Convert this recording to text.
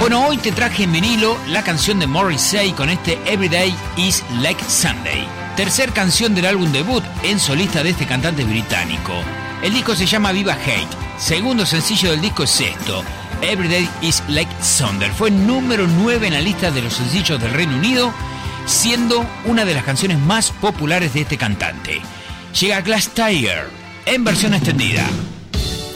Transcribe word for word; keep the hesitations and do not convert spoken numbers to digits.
Bueno, hoy te traje en vinilo la canción de Morrissey con este Everyday is Like Sunday. Tercer canción del álbum debut en solista de este cantante británico. El disco se llama Viva Hate. Segundo sencillo del disco es esto, Everyday is Like Sunday. Fue número nueve en la lista de los sencillos del Reino Unido, siendo una de las canciones más populares de este cantante. Llega Glass Tiger en versión extendida.